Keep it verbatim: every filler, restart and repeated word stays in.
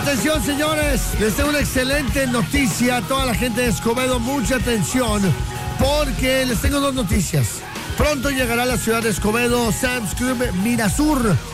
Atención, señores, les tengo una excelente noticia a toda la gente de Escobedo. Mucha atención, porque les tengo dos noticias. Pronto llegará a la ciudad de Escobedo Sam's Club Mirasur,